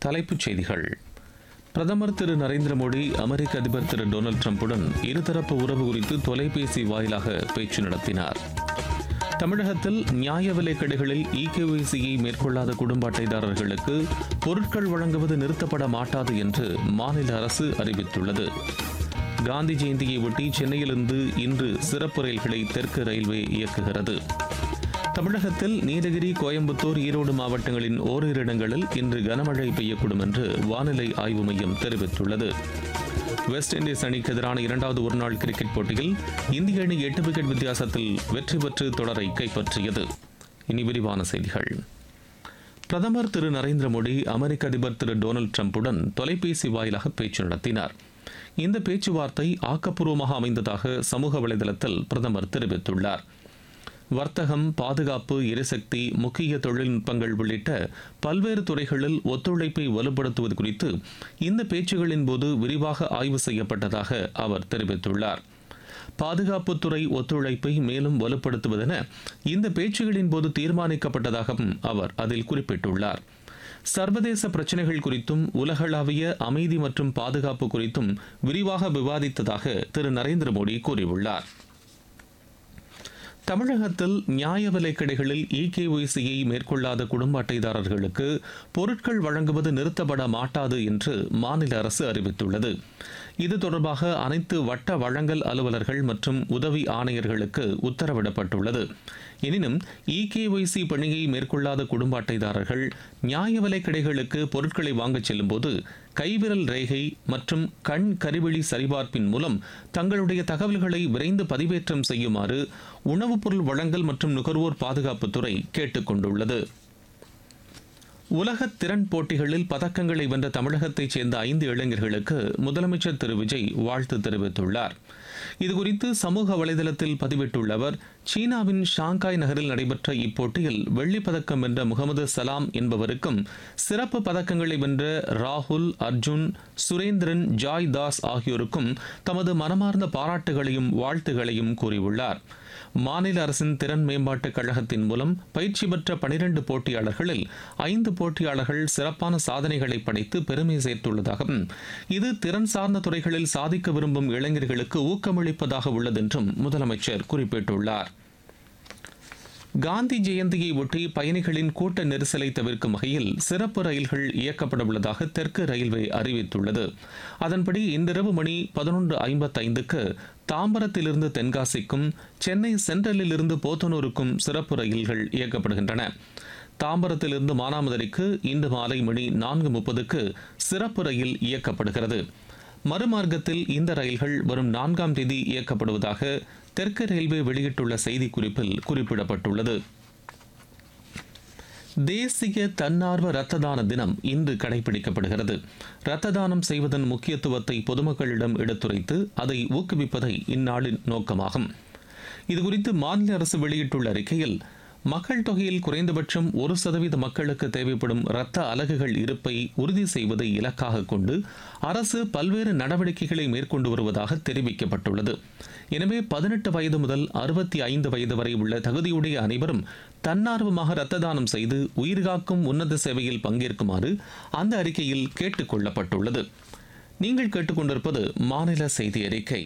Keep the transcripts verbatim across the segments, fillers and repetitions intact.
தலைப்புச் செய்திகள். பிரதமர் திரு நரேந்திர மோடி அமெரிக்க அதிபர் திரு டொனால்டு டிரம்புடன் இருதரப்பு உறவு குறித்து தொலைபேசி வாயிலாக பேச்சு நடத்தினார். தமிழகத்தில் நியாய விலைக் கடைகளில் இகேஒய்சியை மேற்கொள்ளாத குடும்ப அட்டைதாரர்களுக்கு பொருட்கள் வழங்குவது நிறுத்தப்பட மாட்டாது என்று மாநில அரசு அறிவித்துள்ளது. காந்தி ஜெயந்தியை ஒட்டி சென்னையிலிருந்து இன்று சிறப்பு ரயில்களை தெற்கு ரயில்வே இயக்குகிறது. தமிழகத்தில் நீலகிரி, கோயம்புத்தூர், ஈரோடு மாவட்டங்களின் ஓரிரு இடங்களில் இன்று கனமழை பெய்யக்கூடும் என்று வானிலை ஆய்வு மையம் தெரிவித்துள்ளது. வெஸ்ட் இண்டீஸ் அணிக்கு எதிரான இரண்டாவது ஒருநாள் கிரிக்கெட் போட்டியில் இந்திய அணி எட்டு விக்கெட் வித்தியாசத்தில் வெற்றி பெற்று தொடரை கைப்பற்றியது. இனி விரிவான செய்திகள். பிரதமர் திரு நரேந்திர மோடி அமெரிக்க அதிபர் திரு டொனால்டு டிரம்புடன் தொலைபேசி வாயிலாக பேச்சு நடத்தினார். இந்த பேச்சுவார்த்தை ஆக்கப்பூர்வமாக அமைந்ததாக சமூக வலைதளத்தில் பிரதமர் தெரிவித்துள்ளார். வர்த்தகம், பாதுகாப்பு, எரிசக்தி, முக்கிய தொழில்நுட்பங்கள் உள்ளிட்ட பல்வேறு துறைகளில் ஒத்துழைப்பை வலுப்படுத்துவது குறித்து இந்த பேச்சுகளின் போது விரிவாக ஆய்வு செய்யப்பட்டதாக அவர் தெரிவித்துள்ளார். பாதுகாப்புத்துறை ஒத்துழைப்பை மேலும் வலுப்படுத்துவதென இந்த பேச்சுகளின் போது தீர்மானிக்கப்பட்டதாகவும் அவர் அதில் குறிப்பிட்டுள்ளார். சர்வதேச பிரச்சினைகள் குறித்தும் உலகளாவிய அமைதி மற்றும் பாதுகாப்பு குறித்தும் விரிவாக விவாதித்ததாக திரு நரேந்திர மோடி கூறியுள்ளார். தமிழகத்தில் நியாய விலைக் கடைகளில் இகேஒய்சியை மேற்கொள்ளாத குடும்ப அட்டைதாரர்களுக்கு பொருட்கள் வழங்குவது நிறுத்தப்பட மாட்டாது என்று மாநில அரசு அறிவித்துள்ளது. இது தொடர்பாக அனைத்து வட்ட வழங்கல் அலுவலர்கள் மற்றும் உதவி ஆணையர்களுக்கு உத்தரவிடப்பட்டுள்ளது. எனினும் இகேஒய்சி பணியை மேற்கொள்ளாத குடும்ப அட்டைதாரர்கள் நியாய விலைக் கடைகளுக்கு பொருட்களை வாங்கச் செல்லும்போது கைவிரல் ரேகை மற்றும் கண் கருவிழி சரிபார்ப்பின் மூலம் தங்களுடைய தகவல்களை விரைந்து பதிவேற்றம் செய்யுமாறு உணவுப் பொருள் வழங்கல் மற்றும் நுகர்வோர் பாதுகாப்புத்துறை கேட்டுக் கொண்டுள்ளது. உலக திறன் போட்டிகளில் பதக்கங்களை வென்ற தமிழகத்தைச் சேர்ந்த ஐந்து இளைஞர்களுக்கு முதலமைச்சர் திரு விஜய் வாழ்த்து தெரிவித்துள்ளார். இதுகுறித்து சமூக வலைதளத்தில் பதிவிட்டுள்ள அவர், சீனாவின் ஷாங்காய் நகரில் நடைபெற்ற இப்போட்டியில் வெள்ளிப் பதக்கம் வென்ற முகமது சலாம் என்பவருக்கும் சிறப்பு பதக்கங்களை வென்ற ராகுல், அர்ஜுன், சுரேந்திரன், ஜாய் தாஸ் ஆகியோருக்கும் தமது மனமார்ந்த பாராட்டுகளையும் வாழ்த்துகளையும் கூறியுள்ளார். மாநில அரசின் திறன் மேம்பாட்டுக் கழகத்தின் மூலம் பயிற்சி பெற்ற பனிரண்டு போட்டியாளர்களில் ஐந்து போட்டியாளர்கள் சிறப்பான சாதனைகளை படைத்து பெருமை சேர்த்துள்ளதாகவும் இது திறன் சார்ந்த துறைகளில் சாதிக்க விரும்பும் இளைஞர்களுக்கு ஊக்கமளிப்பதாக உள்ளதென்றும் முதலமைச்சர் குறிப்பிட்டுள்ளார். காந்தி ஜெயந்தியை ஒட்டி பயணிகளின் கூட்ட நெரிசலை தவிர்க்கும் வகையில் சிறப்பு ரயில்கள் இயக்கப்பட உள்ளதாக தெற்கு ரயில்வே அறிவித்துள்ளது. அதன்படி இன்றிரவு மணி பதினொன்று ஐம்பத்தைந்துக்கு தாம்பரத்திலிருந்து தென்காசிக்கும், சென்னை சென்ட்ரலில் இருந்து போத்தனூருக்கும் சிறப்பு ரயில்கள் இயக்கப்படுகின்றன. தாம்பரத்திலிருந்து மானாமதுரைக்கு இன்று மாலை மணி நான்கு முப்பதுக்கு சிறப்பு ரயில் இயக்கப்படுகிறது. மறுமார்க்கத்தில் இந்த ரயில்கள் வரும் நான்காம் தேதி இயக்கப்படுவதாக தெற்கு ரயில்வே வெளியிட்டுள்ள செய்திக்குறிப்பில் குறிப்பிடப்பட்டுள்ளது. தேசிய தன்னார்வ இரத்த தான தினம் இன்று கடைபிடிக்கப்படுகிறது. இரத்த தானம் செய்வதன் முக்கியத்துவத்தை பொதுமக்களிடம் எடுத்துரைத்து அதை ஊக்குவிப்பதை இந்நாளின் நோக்கமாகும். இதுகுறித்து மாநில அரசு வெளியிட்டுள்ள அறிக்கையில், மக்கள் தொகையில் குறைந்தபட்சம் ஒரு சதவீத மக்களுக்கு தேவைப்படும் இரத்த அலகுகள் இருப்பை உறுதி செய்வதை இலக்காக கொண்டு அரசு பல்வேறு நடவடிக்கைகளை மேற்கொண்டு வருவதாக தெரிவிக்கப்பட்டுள்ளது. எனவே பதினெட்டு வயது முதல் அறுபத்தி ஐந்து வயது வரை உள்ள தகுதியுடைய அனைவரும் தன்னார்வமாக இரத்த தானம் செய்து உயிர்காக்கும் உன்னத சேவையில் பங்கேற்குமாறு அந்த அறிக்கையில் கேட்டுக் கொள்ளப்பட்டுள்ளது. நீங்கள் கேட்டுக்கொண்டிருப்பது மாநில செய்தி அறிக்கை.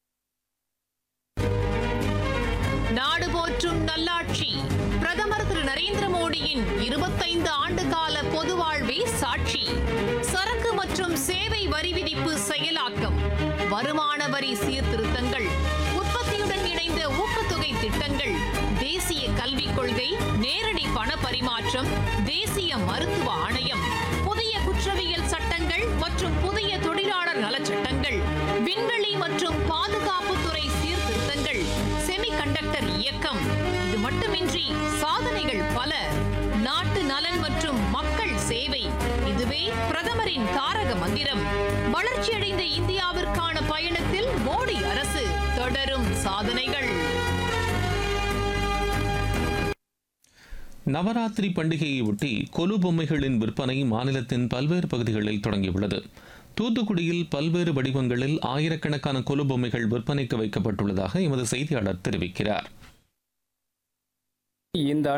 நாடு போற்றும் நல்லாட்சி. பிரதமர் திரு நரேந்திர மோடியின் இருபத்தைந்து ஆண்டு கால பொது வாழ்வே சாட்சி. சரக்கு மற்றும் சேவை வரி விதிப்பு செயலாக்கம், வருமான வரி சீர்திருத்தங்கள், உற்பத்தியுடன் இணைந்த ஊக்கத்தொகை திட்டங்கள், தேசிய கல்விக் கொள்கை, நேரடி பண பரிமாற்றம், தேசிய மருத்துவ ஆணையம், புதிய குற்றவியல் சட்டங்கள் மற்றும் புதிய தொழிலாளர் நலச்சட்டங்கள், விண்வெளி மற்றும் பாதுகாப்புத்துறை சீர்திருத்தங்கள், செமிகண்டக்டர் இயக்கம். இது மட்டுமின்றி சாதனைகள் பல. நாட்டு நலன் மற்றும் மக்கள் சேவை, இதுவே பிரதமரின் தாரக மந்திரம். வளர்ச்சியடைந்த இந்தியாவிற்கான பயணத்தில் மோடி அரசு, தொடரும் சாதனைகள். நவராத்திரி பண்டிகையை ஒட்டி கொலு பொம்மைகளின் விற்பனை மாநிலத்தின் பல்வேறு பகுதிகளில் தொடங்கியுள்ளது. தூத்துக்குடியில் பல்வேறு வடிவங்களில் ஆயிரக்கணக்கான கொலு பொம்மைகள் விற்பனைக்கு வைக்கப்பட்டுள்ளதாக எமது செய்தியாளர் தெரிவிக்கிறார். இந்த